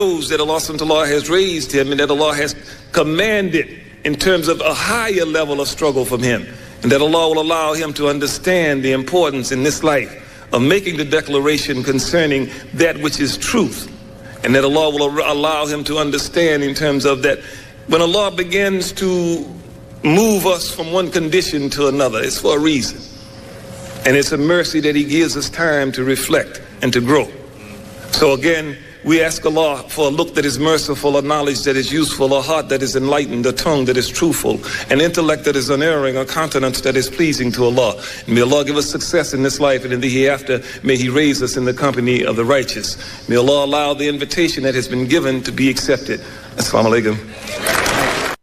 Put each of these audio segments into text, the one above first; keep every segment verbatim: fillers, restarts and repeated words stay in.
Those that Allah subhanahu wa ta'ala has raised him and that Allah has commanded in terms of a higher level of struggle from him, and that Allah will allow him to understand the importance in this life of making the declaration concerning that which is truth, and that Allah will allow him to understand in terms of that when Allah begins to move us from one condition to another, it's for a reason, and it's a mercy that he gives us time to reflect and to grow. So again, we ask Allah for a look that is merciful, a knowledge that is useful, a heart that is enlightened, a tongue that is truthful, an intellect that is unerring, a countenance that is pleasing to Allah. And may Allah give us success in this life and in the hereafter. May He raise us in the company of the righteous. May Allah allow the invitation that has been given to be accepted. Assalamu alaikum.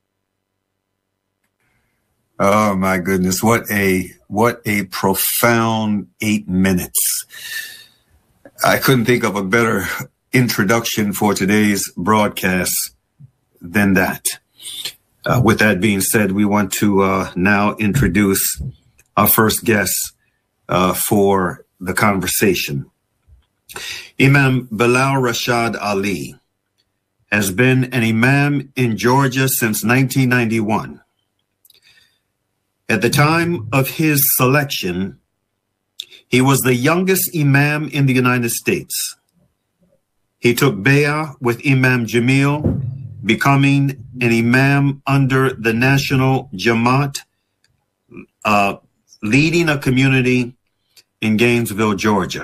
Oh my goodness, what a what a profound eight minutes. I couldn't think of a better introduction for today's broadcast than that. Uh, with that being said, we want to uh, now introduce our first guest uh, for the conversation. Imam Bilal Rashad Ali has been an imam in Georgia since nineteen ninety-one. At the time of his selection, he was the youngest imam in the United States. He took bay'ah with Imam Jamil, becoming an imam under the National Jamaat, uh, leading a community in Gainesville, Georgia.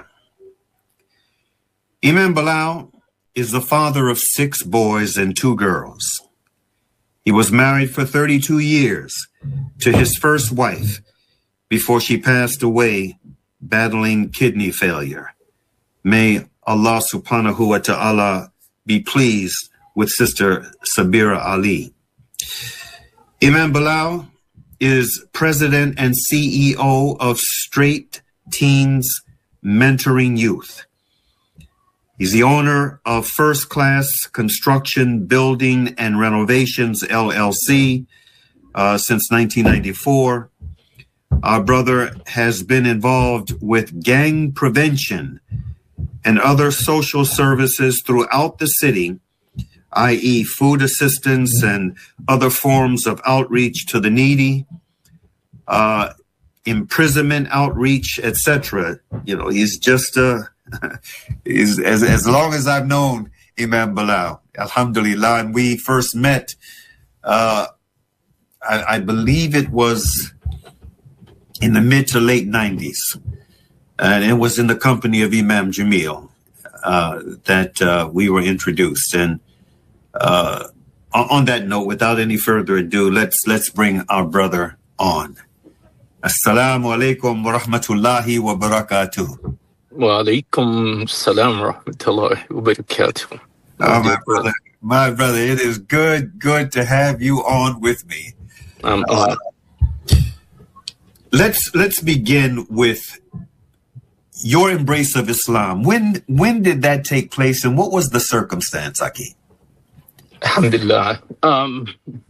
Imam Bilal is the father of six boys and two girls. He was married for thirty-two years to his first wife before she passed away battling kidney failure. May Allah subhanahu wa ta'ala be pleased with Sister Sabira Ali. Imam Bilal is president and C E O of Straight Teens Mentoring Youth. He's the owner of First Class Construction, Building, and Renovations, L L C, uh, since nineteen ninety-four. Our brother has been involved with gang prevention and other social services throughout the city, that is food assistance and other forms of outreach to the needy, uh, imprisonment outreach, et cetera. You know, he's just, uh, he's, as, as long as I've known Imam Bilal, alhamdulillah, and we first met, uh, I, I believe it was in the mid to late nineties. And it was in the company of Imam Jamil uh, that uh, we were introduced. And uh, on that note, without any further ado, let's let's bring our brother on. Assalamu alaikum wa rahmatullahi wa barakatuh. Wa alaikum salam wa rahmatullahi wa barakatuh. Oh, my brother, my brother, it is good, good to have you on with me. Um, uh, let's let's begin with your embrace of Islam. When when did that take place, and what was the circumstance, Aki? Alhamdulillah. Um,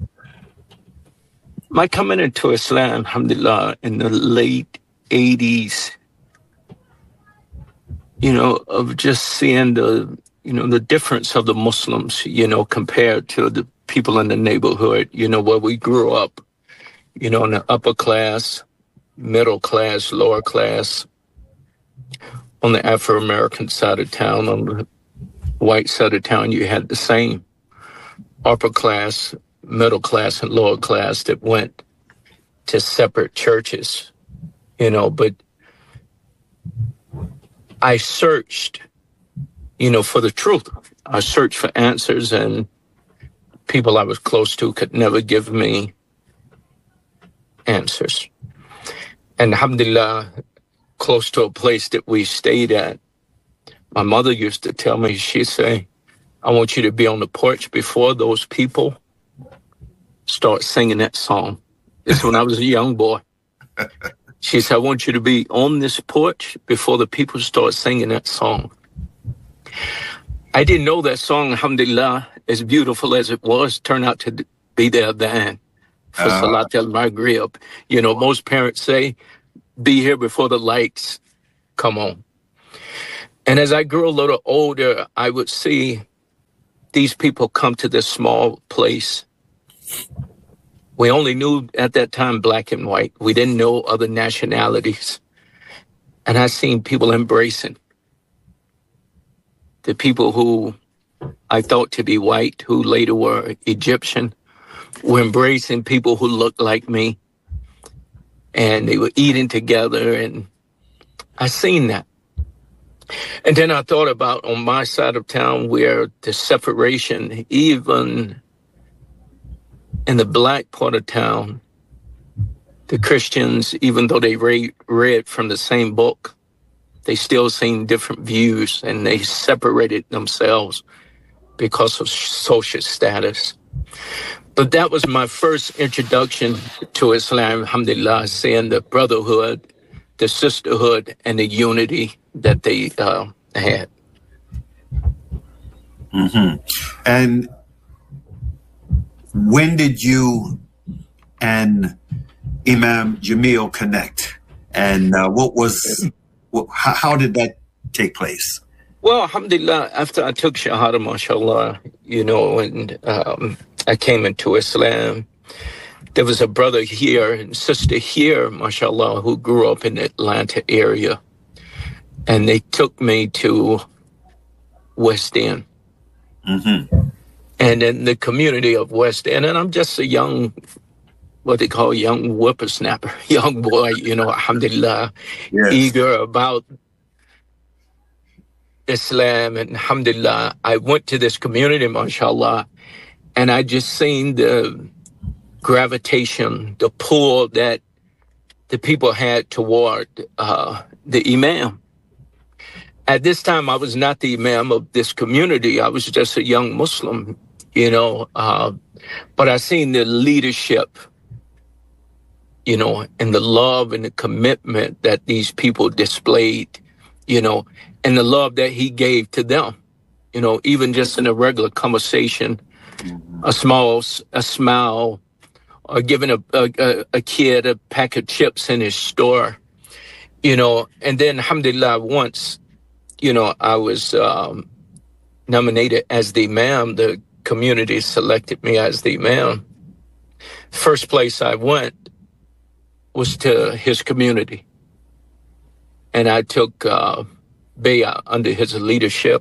my coming into Islam, alhamdulillah, in the late eighties, you know, of just seeing the, you know, the difference of the Muslims, you know, compared to the people in the neighborhood, you know, where we grew up, you know, in the upper class, middle class, lower class. On the Afro-American side of town, on the white side of town, you had the same upper class, middle class, and lower class that went to separate churches, you know, but I searched, you know, for the truth. I searched for answers, and people I was close to could never give me answers. And alhamdulillah, close to a place that we stayed at, my mother used to tell me, she'd say, I want you to be on the porch before those people start singing that song. It's when I was a young boy. She said, I want you to be on this porch before the people start singing that song. I didn't know that song, alhamdulillah, as beautiful as it was, turned out to be the adhan for uh, Salat al-Maghrib. You know, most parents say, be here before the lights come on. And as I grew a little older, I would see these people come to this small place. We only knew at that time black and white. We didn't know other nationalities. And I seen people embracing the people who I thought to be white, who later were Egyptian, were embracing people who looked like me. And they were eating together, and I seen that. And then I thought about on my side of town where the separation, even in the black part of town, the Christians, even though they read, read from the same book, they still seen different views, and they separated themselves because of social status. But that was my first introduction to Islam, alhamdulillah, seeing the brotherhood, the sisterhood, and the unity that they uh, had. Mm-hmm. And when did you and Imam Jamil connect? And uh, what was, what, how, how did that take place? Well, alhamdulillah, after I took Shahada, mashallah, you know, and um, I came into Islam, there was a brother here and sister here, mashallah, who grew up in the Atlanta area. And they took me to West End. Mm-hmm. And in the community of West End, and I'm just a young, what they call young whippersnapper, young boy, you know, alhamdulillah, yes. Eager about Islam. And alhamdulillah, I went to this community, mashallah, and I just seen the gravitation, the pull that the people had toward uh, the imam. At this time, I was not the imam of this community. I was just a young Muslim, you know, uh, but I seen the leadership, you know, and the love and the commitment that these people displayed, you know, and the love that he gave to them, you know, even just in a regular conversation, a small, a smile, or giving a, a, a kid a pack of chips in his store, you know, and then alhamdulillah, once, you know, I was um, nominated as the imam. The community selected me as the imam. First place I went was to his community. And I took uh, bay'ah under his leadership.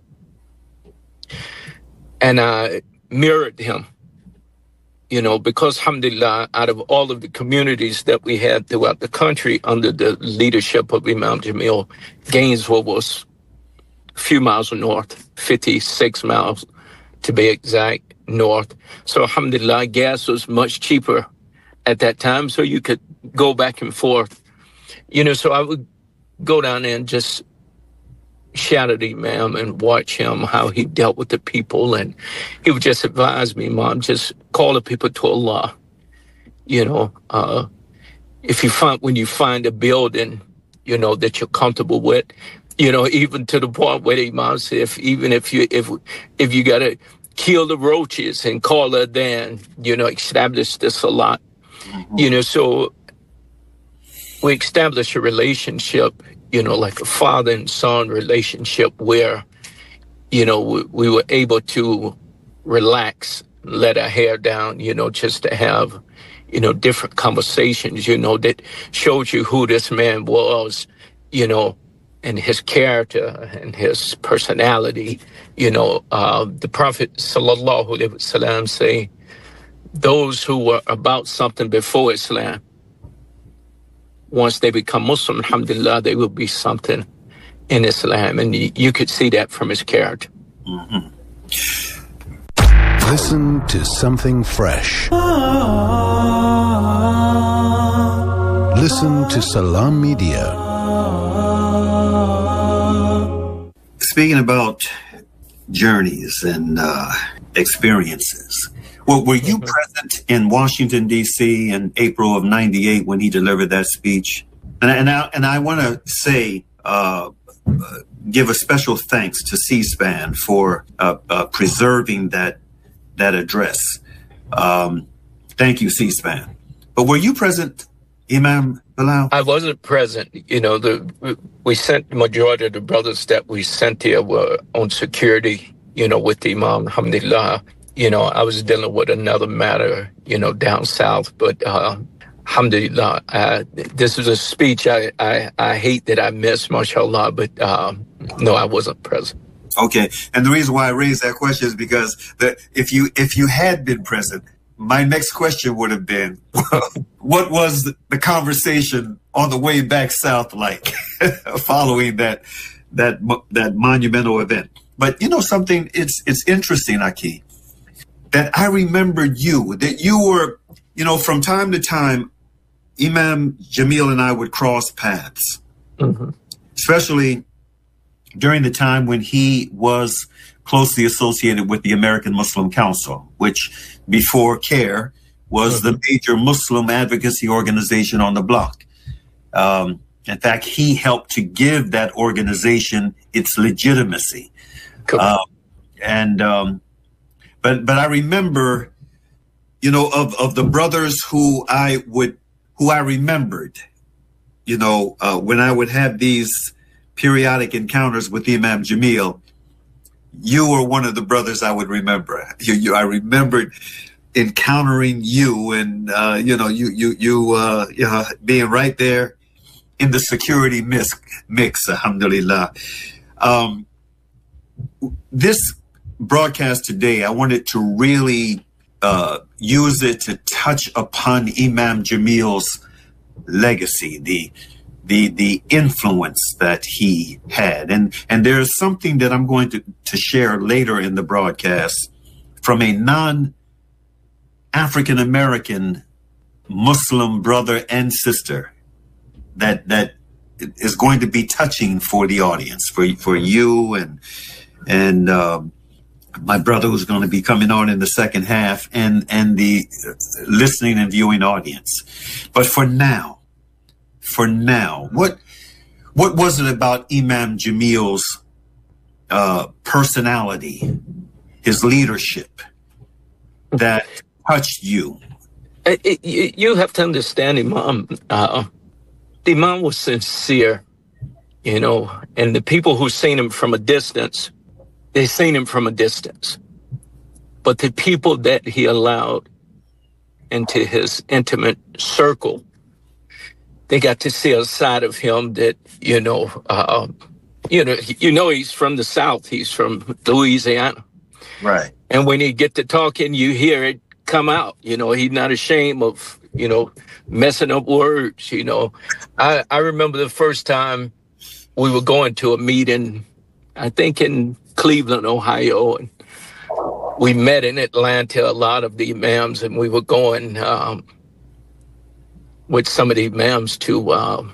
And I mirrored him, you know, because alhamdulillah, out of all of the communities that we had throughout the country under the leadership of Imam Jamil, Gainesville was a few miles north, fifty-six miles to be exact, north. So alhamdulillah, gas was much cheaper at that time, so you could go back and forth. You know, so I would go down there and just shadow the imam and watch him, how he dealt with the people. And he would just advise me, Mom, just call the people to Allah. You know, uh, if you find, when you find a building, you know, that you're comfortable with, you know, even to the point where the imam said, if, even if you, if, if you got to kill the roaches and call her then, you know, establish the salat. Mm-hmm. You know, so we established a relationship, you know, like a father and son relationship where, you know, we, we were able to relax, let our hair down, you know, just to have, you know, different conversations, you know, that showed you who this man was, you know, and his character and his personality. You know, uh, the Prophet sallallahu alaihi wasallam say, those who were about something before Islam, once they become Muslim, alhamdulillah, they will be something in Islam. And you, you could see that from his character. Mm-hmm. Listen to something fresh. Listen to Salam Media. Speaking about journeys and uh, experiences, well, were you mm-hmm. present in Washington, D C in April of ninety-eight when he delivered that speech? And, and I, and I want to say, uh, uh, give a special thanks to C-SPAN for uh, uh, preserving that that address. Um, thank you, C-SPAN. But were you present, Imam Bilal? I wasn't present. You know, the we sent the majority of the brothers that we sent there were on security, you know, with Imam, alhamdulillah. You know, I was dealing with another matter, you know, down south, but uh, alhamdulillah, uh, this was a speech I, I, I hate that I missed, mashallah, but um, no, I wasn't present. Okay, and the reason why I raised that question is because the, if you if you had been present, my next question would have been, what was the conversation on the way back south like following that that that monumental event? But you know something, it's it's interesting, Aki, that I remembered you, that you were, you know, from time to time, Imam Jamil and I would cross paths, mm-hmm. especially during the time when he was closely associated with the American Muslim Council, which before CARE was mm-hmm. the major Muslim advocacy organization on the block. Um, in fact, he helped to give that organization its legitimacy. Cool. Uh, and um, but but I remember, you know, of of the brothers who I would who I remembered, you know, uh, when I would have these periodic encounters with Imam Jamil, you were one of the brothers I would remember. You, you, I remembered encountering you, and uh, you know, you you you uh, you know, being right there in the security mix. Mix, alhamdulillah. Um, this broadcast today, I wanted to really uh, use it to touch upon Imam Jamil's legacy, the the the influence that he had. And and there's something that I'm going to, to share later in the broadcast from a non-African American Muslim brother and sister that that is going to be touching for the audience, for for you and and um, my brother who's going to be coming on in the second half, and and the listening and viewing audience. But for now, For now, what what was it about Imam Jamil's uh, personality, his leadership, that touched you? It, it, you have to understand, Imam. Uh, Imam was sincere, you know, and the people who seen him from a distance, they seen him from a distance. But the people that he allowed into his intimate circle, they got to see a side of him that, you know, uh, you know, you know, he's from the South. He's from Louisiana. Right. And when he get to talking, you hear it come out. You know, he's not ashamed of, you know, messing up words. You know, I, I remember the first time we were going to a meeting, I think in Cleveland, Ohio, and we met in Atlanta, a lot of the imams, and we were going um, with some of the imams to um,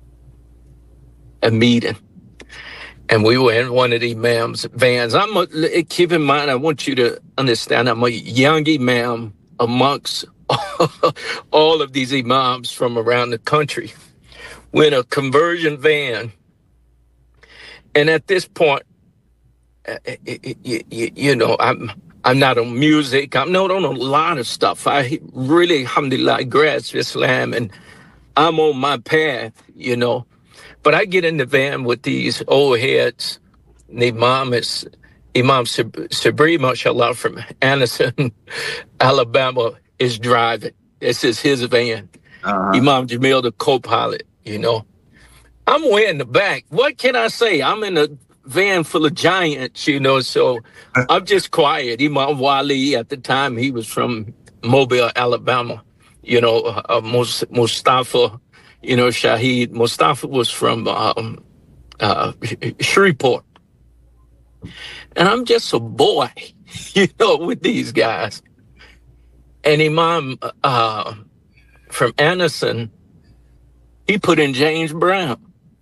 a meeting. And we were in one of the imams' vans. I'm a, keep in mind, I want you to understand, I'm a young imam amongst all of these imams from around the country. We're in a conversion van. And at this point, you, you, you know, I'm I'm not on music. I'm not on a lot of stuff. I really, alhamdulillah, grasp Islam, and I'm on my path, you know. But I get in the van with these old heads. The Imam is Imam Sabri, mashallah, from Anderson, Alabama, is driving. This is his van. Uh-huh. Imam Jamil, the co-pilot, you know. I'm way in the back. What can I say? I'm in a van full of giants, you know, so I'm just quiet. Imam Wali, at the time, he was from Mobile, Alabama. You know, uh, Mustafa, you know, Shaheed. Mustafa was from um, uh, Shreveport. And I'm just a boy, you know, with these guys. And Imam uh, from Anderson, he put in James Brown.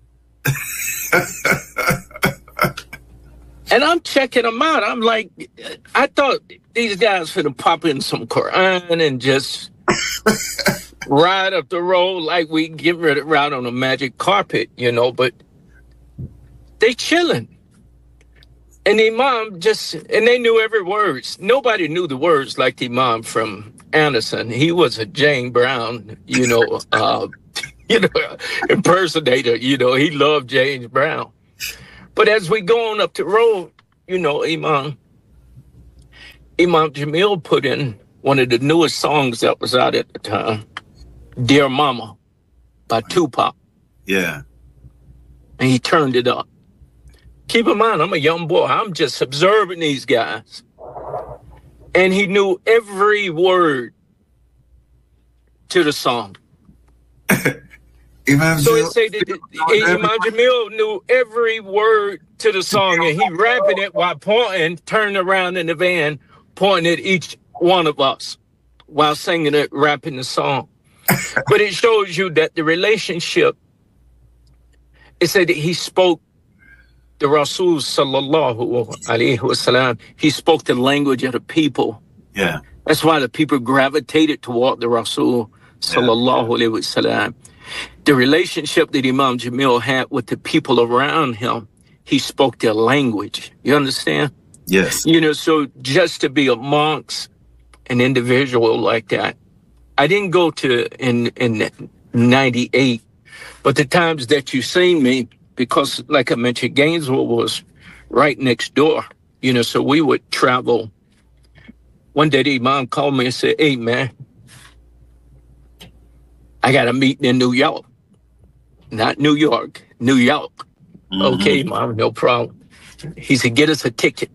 And I'm checking them out. I'm like, I thought these guys finna pop in some Quran and just ride up the road like we get ready to ride on a magic carpet, you know, but they chilling. And the Imam just, and they knew every word. Nobody knew the words like the Imam from Anderson. He was a James Brown, you know, uh, you know, impersonator, you know, he loved James Brown. But as we go on up the road, you know, Imam, Imam Jamil put in one of the newest songs that was out at the time, Dear Mama by Tupac. Yeah. And he turned it up. Keep in mind, I'm a young boy. I'm just observing these guys. And he knew every word to the song. Imam so Jamil, it say that Imam Jamil knew every word to the song, and he rapping it while pointing, turning around in the van, pointing at each one of us while singing it, rapping the song. But it shows you that the relationship, it said that he spoke the Rasul sallallahu alayhi wasallam, he spoke the language of the people. Yeah. That's why the people gravitated toward the Rasul sallallahu alayhi wasallam. The relationship that Imam Jamil had with the people around him, he spoke their language. You understand? Yes. You know, so just to be amongst an individual like that, I didn't go to in in ninety-eight, but the times that you seen me, because like I mentioned, Gainesville was right next door, you know, so we would travel. One day the Imam called me and said, hey, man, I got a meeting in New York. Not New York, New York. Mm-hmm. Okay, Mom, no problem. He said, get us a ticket.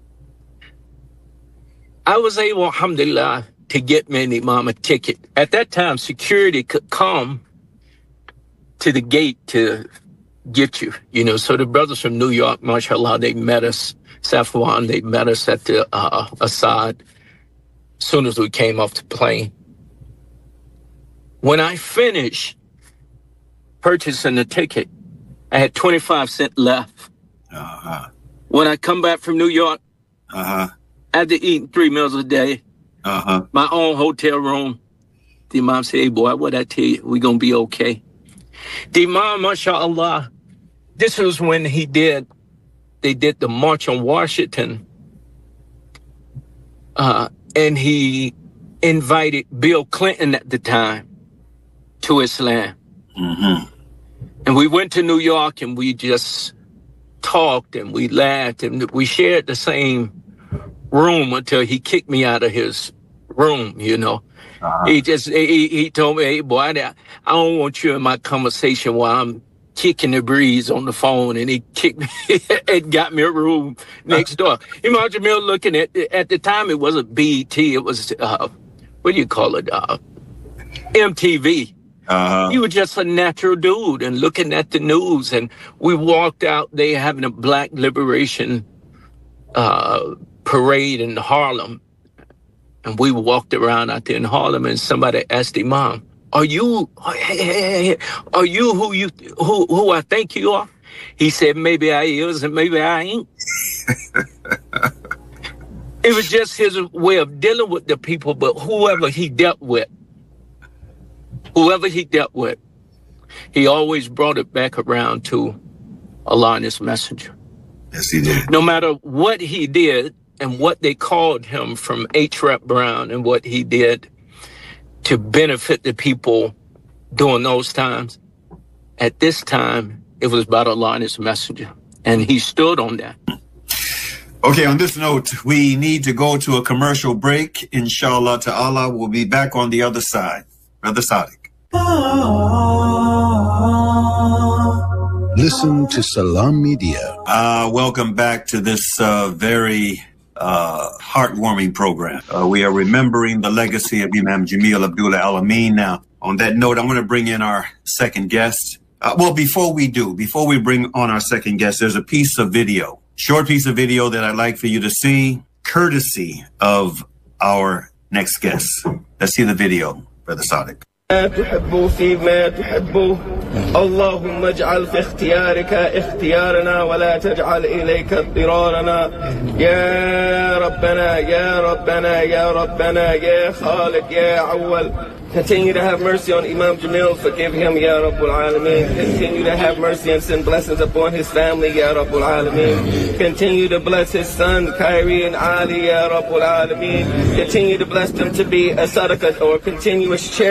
I was able, alhamdulillah, to get me and Imam a ticket. At that time, security could come to the gate to get you, you know. So the brothers from New York, mashallah, they met us, Safwan, they met us at the uh, Assad as soon as we came off the plane. When I finished purchasing the ticket, I had twenty-five cents left. Uh-huh. When I come back from New York, uh-huh. after eating three meals a day, uh-huh. my own hotel room, the Imam said, hey, boy, what I tell you, we're going to be okay. The Imam, mashallah, this was when he did, they did the March on Washington, uh, and he invited Bill Clinton at the time to Islam. Mm-hmm. And we went to New York and we just talked and we laughed and we shared the same room until he kicked me out of his room, you know. Uh-huh. He just, he, he told me, hey, boy, I, I don't want you in my conversation while I'm kicking the breeze on the phone. And he kicked me and got me a room next door. Imam Jamil looking at, at the time, it wasn't B E T, it was, uh, what do you call it? Uh, M T V. Uh-huh. He was just a natural dude and looking at the news. And we walked out, they having a Black Liberation uh, parade in Harlem. And we walked around out there in Harlem and somebody asked Imam, are you, are you who you, who, who I think you are? He said, maybe I is and maybe I ain't. It was just his way of dealing with the people, but whoever he dealt with, whoever he dealt with, he always brought it back around to Allah and his messenger. Yes, he did. No matter what he did and what they called him from H. Rap Brown and what he did to benefit the people during those times, at this time, it was about Allah and his messenger. And he stood on that. Okay, on this note, we need to go to a commercial break. Inshallah ta'ala, we'll be back on the other side. Brother Sadiq. Listen to Salam Media. Uh, welcome back to this uh, very uh, heartwarming program. Uh, we are remembering the legacy of Imam Jamil Abdullah Al-Amin. Now, on that note, I'm going to bring in our second guest. Uh, well, before we do, before we bring on our second guest, there's a piece of video, short piece of video that I'd like for you to see, courtesy of our next guest. Let's see the video, Brother Sadiq. ما تحب فيما تحب اللهم اجعل في اختيارك اختيارنا ولا تجعل إليك اضطرارنا يا ربنا يا ربنا يا ربنا يا خالق يا عول. Continue to have mercy on Imam Jamil, forgive him, Ya Rabbul Alameen. Continue to have mercy and send blessings upon his family, Ya Rabbul Alameen. Continue to bless his son, Kyrie and Ali, Ya Rabbul Alameen. Continue to bless them to be a sadaqah or continuous charity, Ya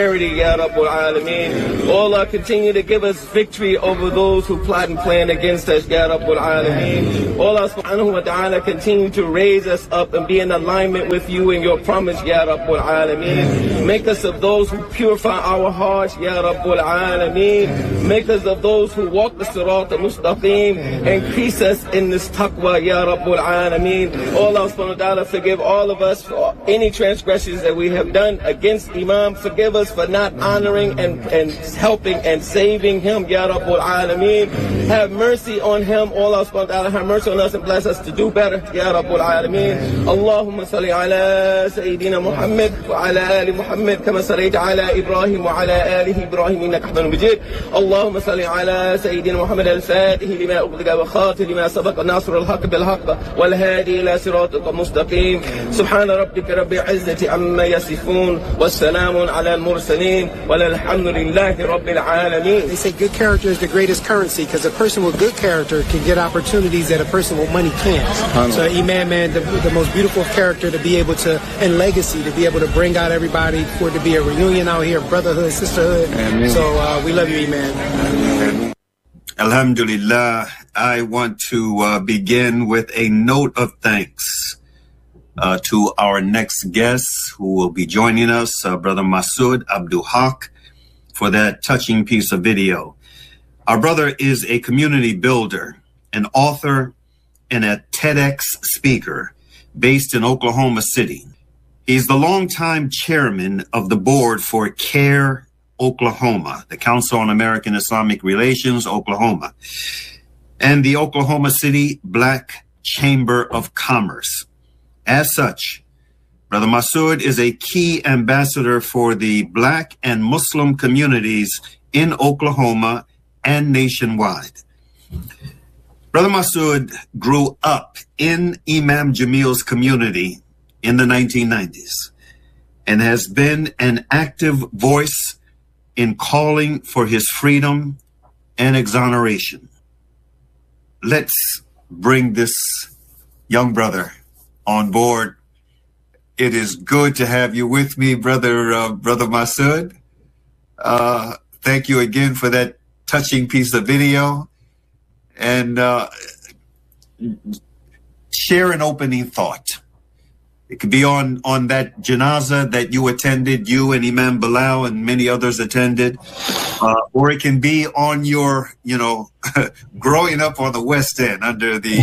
Ya Rabbul Alameen. Oh Allah, continue to give us victory over those who plot and plan against us, Ya Rabbul Alameen. Oh Allah subhanahu wa ta'ala, continue to raise us up and be in alignment with you and your promise, Ya Rabbul Alameen. Make us of those who purify our hearts, Ya Rabbul Alameen. Make us of those who walk the Sirat al-Mustaqim. Increase us in this taqwa, Ya Rabbul Alameen. Oh Allah subhanahu wa ta'ala, forgive all of us for any transgressions that we have done against Imam. Forgive us for not honoring and, and helping and saving him, Ya Rabbul Alameen. Have mercy on him, oh Allah subhanahu wa ta'ala. Have mercy on us and bless us to do better, Ya Rabbul Alameen. Allahumma salli ala Sayyidina Muhammad wa ala ali Muhammad kama sallaita ala Ibrahim wa ala alihi Ibrahim innaka Hamidun Majid. Allahumma salli ala Sayyidina Muhammad al-Fatih lima ughliqa wa khatim lima sabaqa nasr al-haqq bil-haqq wal hadi ila siratika mustaqim. Subhana rabbika rabbil izzati amma yasifun wa salamun ala al-mursalin walhamdulillahi rabbil alamin. They say good character is the greatest currency because a person with good character can get opportunities that a person with money can't. Um, so Imam, man, the, the most beautiful character to be able to, and legacy, to be able to bring out everybody, for it to be a reunion out here, brotherhood, sisterhood. Amen. So uh, we love you, Imam. Alhamdulillah, I want to uh, begin with a note of thanks uh, to our next guest who will be joining us, uh, Brother Masood Abdul Haq, for that touching piece of video. Our brother is a community builder, an author, and a TEDx speaker based in Oklahoma City. He's the longtime chairman of the board for CARE Oklahoma, the Council on American Islamic Relations, Oklahoma, and the Oklahoma City Black Chamber of Commerce. As such, Brother Masood is a key ambassador for the Black and Muslim communities in Oklahoma and nationwide. Brother Masood grew up in Imam Jamil's community in the nineteen nineties and has been an active voice in calling for his freedom and exoneration. Let's bring this young brother on board. It is good to have you with me, brother, uh, brother Masood. Uh, thank you again for that touching piece of video. And uh, share an opening thought. It could be on, on that janazah that you attended, you and Imam Bilal and many others attended, uh, or it can be on your, you know, growing up on the West End under the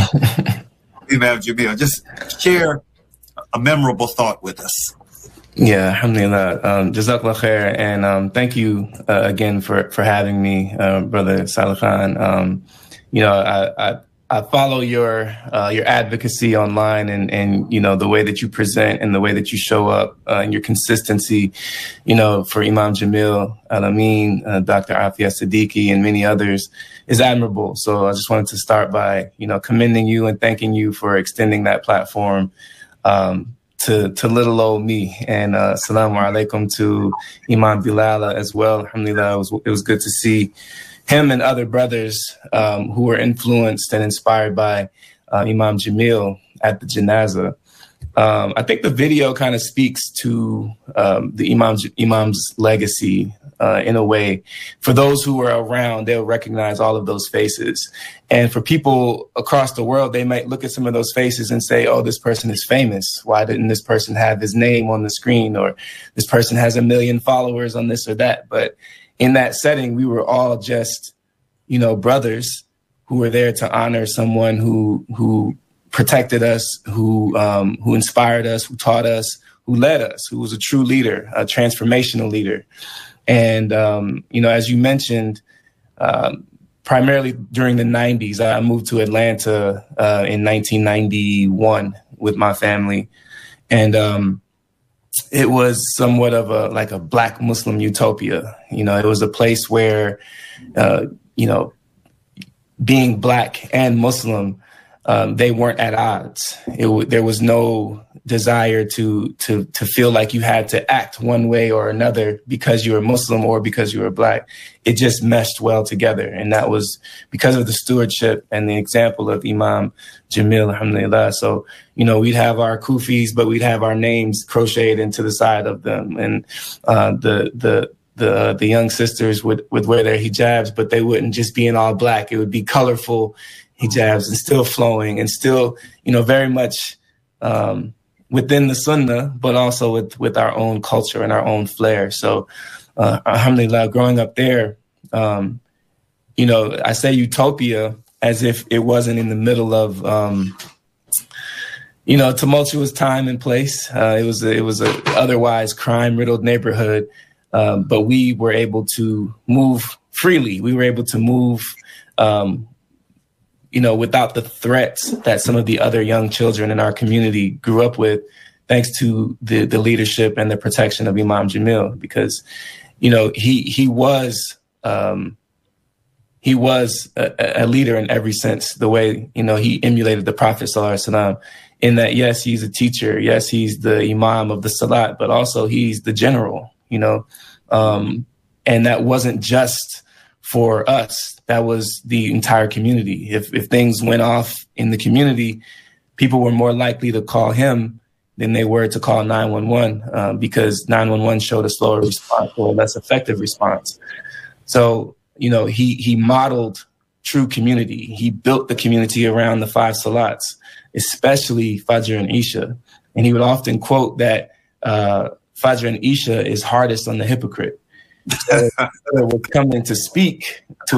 Imam Jamil. Just share a memorable thought with us. Yeah, alhamdulillah. Um, Jazakallah khair. And um, thank you uh, again for, for having me, uh, Brother Salih Khan. Um, you know, I, I I follow your uh, your advocacy online, and, and you know the way that you present and the way that you show up uh, and your consistency, you know, for Imam Jamil Al-Amin, uh, Doctor Afia Siddiqui, and many others is admirable. So I just wanted to start by you know commending you and thanking you for extending that platform um, to to little old me. And uh, assalamu alaikum to Imam Bilal as well. Alhamdulillah, it was it was good to see him and other brothers um, who were influenced and inspired by uh, Imam Jamil at the janazah. Um, I think the video kind of speaks to um, the Imam's, Imam's legacy uh, in a way. For those who were around, they'll recognize all of those faces. And for people across the world, they might look at some of those faces and say, oh, this person is famous. Why didn't this person have his name on the screen? Or this person has a million followers on this or that. But in that setting, we were all just, you know, brothers who were there to honor someone who who protected us, who um, who inspired us, who taught us, who led us, who was a true leader, a transformational leader. And, um, you know, as you mentioned, um, primarily during the nineties, I moved to Atlanta uh, in nineteen ninety-one with my family. And um it was somewhat of a like a Black Muslim utopia. You know, it was a place where, uh, you know, being Black and Muslim, um, they weren't at odds. It w- there was no desire to to to feel like you had to act one way or another because you were Muslim or because you were Black. It just meshed well together, and that was because of the stewardship and the example of Imam Jamil, alhamdulillah. So, you know, we'd have our kufis, but we'd have our names crocheted into the side of them, and uh, the the the the young sisters would, would wear their hijabs, but they wouldn't just be in all black. It would be colorful hijabs and still flowing and still, you know, very much um, within the Sunnah, but also with, with our own culture and our own flair. So, uh, alhamdulillah, growing up there, um, you know, I say utopia as if it wasn't in the middle of, um, you know, tumultuous time and place. Uh, it was a, it was a otherwise crime-riddled neighborhood, um, but we were able to move freely. We were able to move, um, you know, without the threats that some of the other young children in our community grew up with, thanks to the the leadership and the protection of Imam Jamil, because, you know, he he was um, he was a, a leader in every sense. The way, you know, he emulated the Prophet Sallallahu Alaihi Wasallam. In that, yes, he's a teacher. Yes, he's the imam of the salat, but also he's the general, you know. Um, and that wasn't just for us. That was the entire community. If if things went off in the community, people were more likely to call him than they were to call nine one one, um, because nine one one showed a slower response or a less effective response. So, you know, he he modeled true community. He built the community around the five salats, especially Fajr and Isha. And he would often quote that uh, Fajr and Isha is hardest on the hypocrite. So, would come in to speak to